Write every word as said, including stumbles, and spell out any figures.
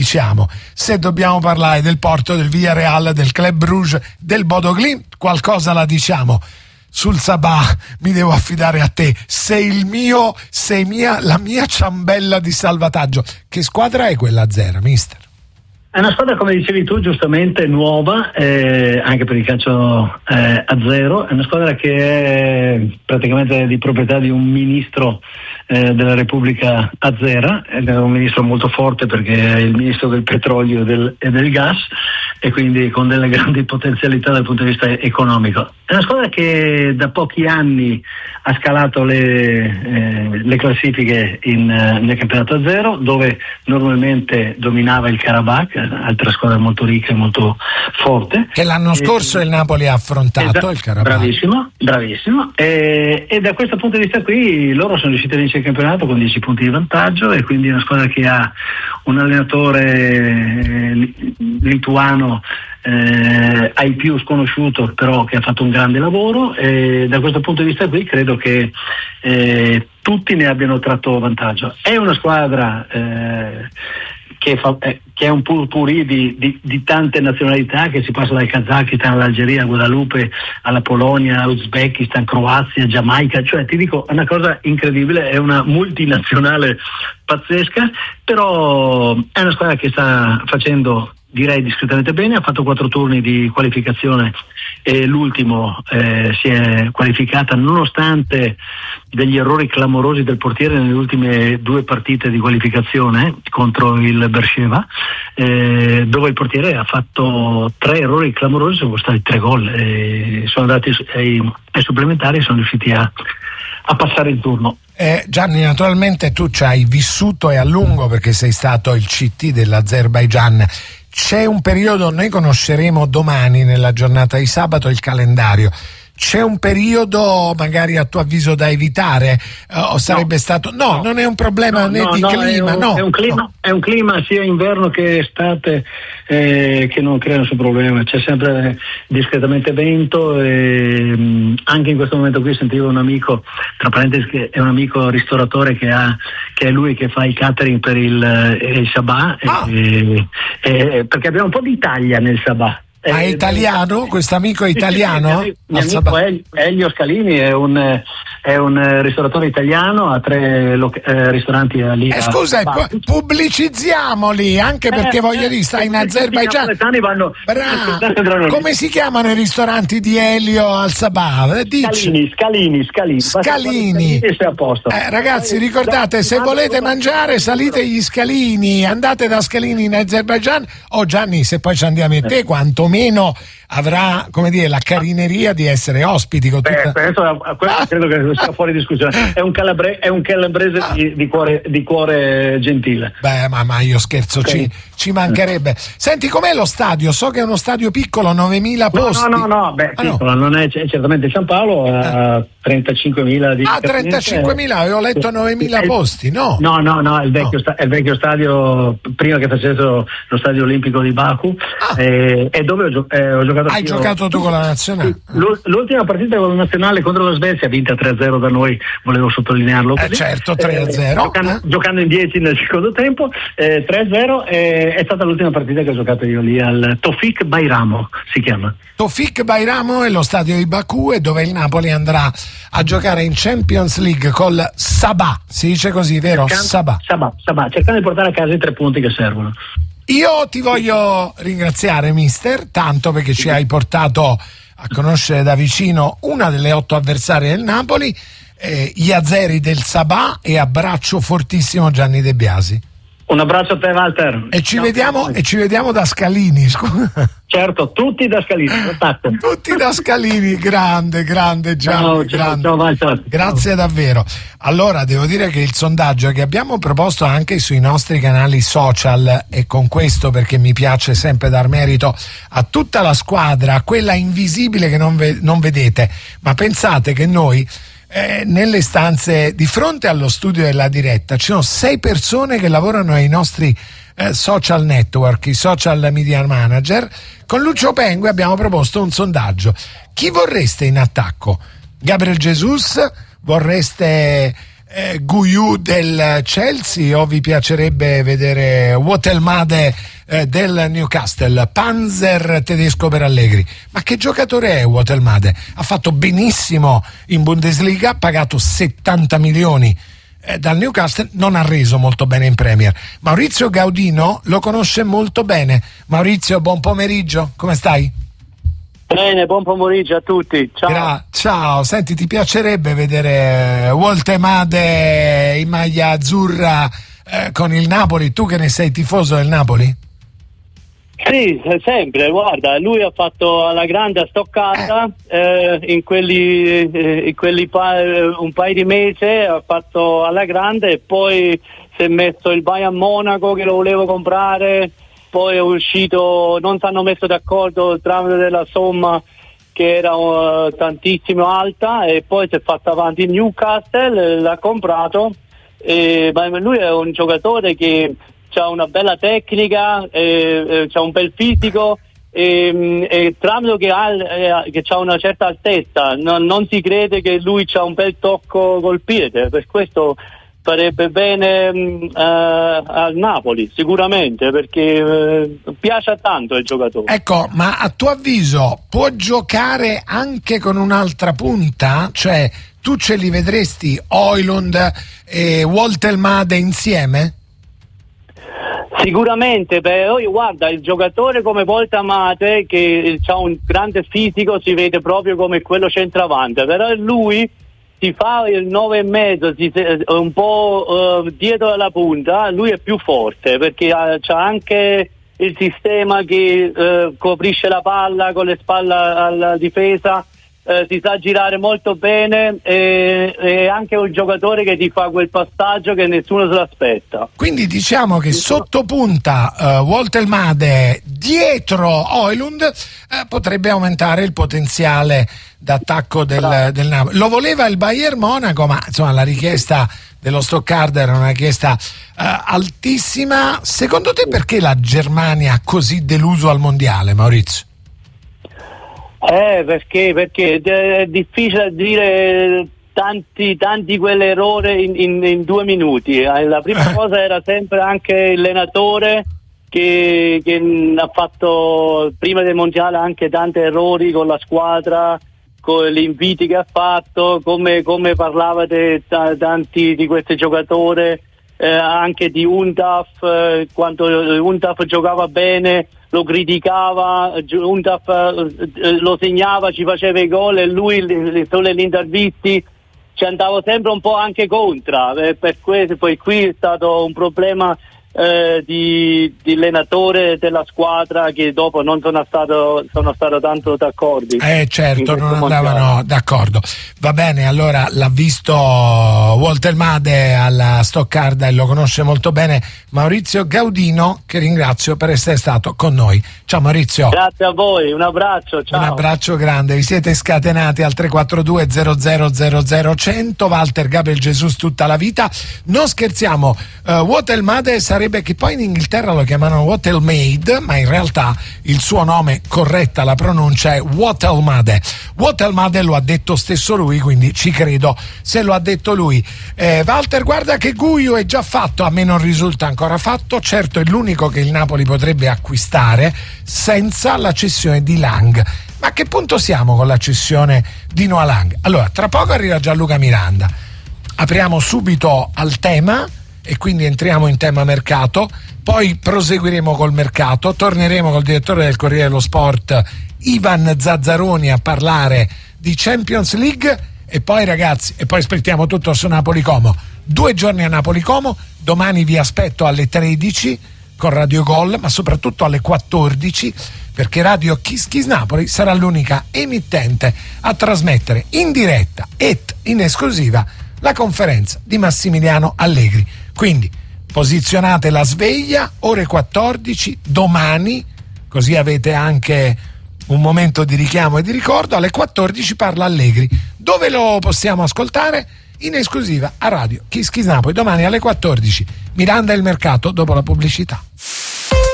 diciamo. Se dobbiamo parlare del Porto, del Villarreal, del Club Bruges, del Bodo Glimt, qualcosa la diciamo. Sul Sabah mi devo affidare a te, sei il mio, sei mia, la mia ciambella di salvataggio. Che squadra è quella Zera, mister? È una squadra, come dicevi tu, giustamente nuova, eh, anche per il calcio eh, a zero. È una squadra che è praticamente di proprietà di un ministro eh, della Repubblica azera, ed è un ministro molto forte perché è il ministro del petrolio e del, e del gas, e quindi con delle grandi potenzialità dal punto di vista economico. È una squadra che da pochi anni ha scalato le, eh, le classifiche in, nel campionato a zero, dove normalmente dominava il Karabakh, altra squadra molto ricca e molto forte. Che l'anno scorso e, il Napoli ha affrontato esatto, il Karabakh. Bravissimo, bravissimo. E, e da questo punto di vista qui loro sono riusciti a vincere il campionato con dieci punti di vantaggio, e quindi è una squadra che ha un allenatore eh, lituano eh, ai più sconosciuto, però che ha fatto un grande lavoro, e da questo punto di vista qui credo che eh, tutti ne abbiano tratto vantaggio. È una squadra eh, che, fa, eh, che è un purpurì di, di, di tante nazionalità, che si passa dal Kazakistan all'Algeria, Guadalupe, alla Polonia, Uzbekistan, Croazia, Giamaica, cioè ti dico è una cosa incredibile, è una multinazionale pazzesca, però è una squadra che sta facendo, direi, discretamente bene. Ha fatto quattro turni di qualificazione e l'ultimo eh, si è qualificata nonostante degli errori clamorosi del portiere nelle ultime due partite di qualificazione contro il Beersheva, eh, dove il portiere ha fatto tre errori clamorosi, sono stati tre gol, e sono andati ai, ai supplementari e sono riusciti a, a passare il turno. Eh, Gianni, naturalmente tu ci hai vissuto e a lungo, perché sei stato il C T dell'Azerbaigian. C'è un periodo, noi conosceremo domani nella giornata di sabato il calendario, c'è un periodo magari a tuo avviso da evitare uh, o sarebbe no, stato no, no non è un problema no, né no, di no, clima, è un, no, è un clima no. È un clima sia inverno che estate eh, che non crea nessun problema, c'è sempre discretamente vento, e mh, anche in questo momento qui sentivo un amico, tra parentesi, che è un amico ristoratore che ha che è lui che fa il catering per il, eh, il Sabah, ah. e, e, perché abbiamo un po' di Italia nel Sabah. Ma è italiano? Questo amico è italiano? Il mio amico Elio Scalini è un, è un ristoratore italiano, ha tre lo, eh, ristoranti lì. Eh, scusa, pu- pubblicizziamoli, anche perché eh, voglio dire, stai in Azerbaigian. Vanno, Bravo. Come si chiamano i ristoranti di Elio al Sabah? Eh, Scalini, Scalini, Scalini. Scalini. E sei a posto. Eh, ragazzi, ricordate, se volete mangiare, salite gli Scalini, andate da Scalini in Azerbaigian. Oh Gianni, se poi ci andiamo a te, quanto meno avrà, come dire, la carineria di essere ospiti con tutta... Beh, questo, questo credo che sia fuori discussione. È un calabrese, è un calabrese ah. di, di, cuore, di cuore gentile. Beh, ma, ma io scherzo, okay. ci, ci mancherebbe. Senti, com'è lo stadio? So che è uno stadio piccolo, novemila posti. No, no, no, no. Beh, ah, piccolo, no. non è certamente San Paolo, ha eh. trentacinquemila di... Ah, trentacinquemila, avevo letto novemila il, posti, no? No, no, no, è il vecchio, no. Sta, è il vecchio stadio, prima che facessero lo stadio olimpico di Baku, ah. e, e dove ho, gio- eh, ho giocato Hai io, giocato tu con la nazionale? L'ultima partita con la nazionale contro la Svezia, vinta tre a zero da noi, volevo sottolinearlo. Eh certo, tre a zero. Eh, giocando, eh? giocando in dieci nel secondo tempo, eh, tre a zero, eh, è stata l'ultima partita che ho giocato io lì al Tofik Bayramo, si chiama. Tofik Bayramo è lo stadio di Baku, e dove il Napoli andrà a giocare in Champions League col Sabah, si dice così, vero? Cercando, Sabah. Sabah, Sabah, cercando di portare a casa i tre punti che servono. Io ti voglio ringraziare, mister, tanto perché ci hai portato a conoscere da vicino una delle otto avversarie del Napoli, eh, gli azeri del Sabah, e abbraccio fortissimo Gianni De Biasi. Un abbraccio a te, Walter. E ci, no, vediamo, e ci vediamo da Scalini, scusa. Certo, tutti da Scalini. Tutti da Scalini, grande, grande Gianni. Ciao, grande. Ciao, Walter. Grazie davvero. Allora, devo dire che il sondaggio che abbiamo proposto anche sui nostri canali social, e con questo perché mi piace sempre dar merito a tutta la squadra, a quella invisibile che non, ve- non vedete, ma pensate che noi... Eh, nelle stanze di fronte allo studio della diretta ci sono sei persone che lavorano ai nostri eh, social network, i social media manager. Con Lucio Pengue abbiamo proposto un sondaggio: chi vorreste in attacco? Gabriel Jesus? Vorreste eh, Guiu del Chelsea o vi piacerebbe vedere Wotelmade eh, del Newcastle? Panzer tedesco per Allegri. Ma che giocatore è Wotelmade? Ha fatto benissimo in Bundesliga, pagato settanta milioni eh, dal Newcastle, non ha reso molto bene in Premier. Maurizio Gaudino lo conosce molto bene. Maurizio, buon pomeriggio, come stai? Bene, buon pomeriggio a tutti. Ciao. Gra- ciao, senti, ti piacerebbe vedere Wotelmade in maglia azzurra eh, con il Napoli? Tu che ne sei tifoso del Napoli? Sì, sempre, guarda, lui ha fatto alla grande a Stoccarda, eh, in quelli, eh, in quelli pa- un paio di mesi ha fatto alla grande e poi si è messo il Bayern Monaco che lo volevo comprare. Poi è uscito, non si hanno messo d'accordo tramite della somma che era uh, tantissimo alta e poi si è fatto avanti il Newcastle, l'ha comprato, e, ma lui è un giocatore che ha una bella tecnica, e, e, ha un bel fisico e, e tramite che ha, eh, che ha una certa altezza, non, non si crede che lui ha un bel tocco col piede, per questo farebbe bene uh, al Napoli sicuramente, perché uh, piace tanto il giocatore. Ecco, ma a tuo avviso può giocare anche con un'altra punta? Cioè tu ce li vedresti Højlund e Wotelmade insieme? Sicuramente, beh, guarda, il giocatore come Wotelmade che ha un grande fisico si vede proprio come quello centravanti, però lui si fa il nove e mezzo, si, un po' uh, dietro la punta, lui è più forte perché ha, c'ha anche il sistema che uh, coprisce la palla con le spalle alla difesa, uh, si sa girare molto bene e, e anche un giocatore che ti fa quel passaggio che nessuno se l'aspetta. Quindi diciamo che sotto punta uh, Wotelmade, dietro Højlund uh, potrebbe aumentare il potenziale d'attacco del, del Napoli. Lo voleva il Bayern Monaco, ma insomma la richiesta dello Stoccarda era una richiesta uh, altissima. Secondo te perché la Germania ha così deluso al mondiale, Maurizio? Eh, perché, perché è difficile dire tanti, tanti quell'errore in, in, in due minuti. La prima cosa era sempre anche l'allenatore che, che ha fatto prima del mondiale anche tanti errori con la squadra, con gli inviti che ha fatto, come, come parlavate t- tanti di questi giocatori, eh, anche di Undav, eh, quando Undav giocava bene lo criticava, Undav eh, lo segnava, ci faceva i gol e lui sulle interviste ci andava sempre un po' anche contro, eh, per questo poi qui è stato un problema Eh, di, di allenatore della squadra che dopo non sono stato sono stato tanto d'accordo. Eh certo, non andavano d'accordo. Va bene, allora l'ha visto Wotelmade alla Stoccarda e lo conosce molto bene Maurizio Gaudino, che ringrazio per essere stato con noi. Ciao Maurizio. Grazie a voi, un abbraccio, ciao. Un abbraccio grande, vi siete scatenati al tre quattro due zero zero zero zero cento, Walter Gabriel Jesus tutta la vita. Non scherziamo, uh, Wotelmade sarebbe che poi in Inghilterra lo chiamano Wotelmade, ma in realtà il suo nome, corretta la pronuncia, è Wotelmade. Wotelmade lo ha detto stesso lui, quindi ci credo se lo ha detto lui. eh, Walter, guarda che Guiu è già fatto, a me non risulta ancora fatto, certo è l'unico che il Napoli potrebbe acquistare senza la cessione di Lang. Ma a che punto siamo con la cessione di Noah Lang? Allora, tra poco arriva Gianluca Miranda, apriamo subito al tema e quindi entriamo in tema mercato, poi proseguiremo col mercato, torneremo col direttore del Corriere dello Sport Ivan Zazzaroni a parlare di Champions League e poi ragazzi, e poi aspettiamo tutto su Napoli Como. Due giorni a Napoli Como, domani vi aspetto alle tredici con Radio Gol, ma soprattutto alle quattordici, perché Radio Kiss Kiss Napoli sarà l'unica emittente a trasmettere in diretta et in esclusiva la conferenza di Massimiliano Allegri. Quindi posizionate la sveglia, ore quattordici domani, così avete anche un momento di richiamo e di ricordo. Alle quattordici parla Allegri. Dove lo possiamo ascoltare? In esclusiva a Radio Kiss Kiss Napoli domani alle quattordici. Miranda e il mercato dopo la pubblicità.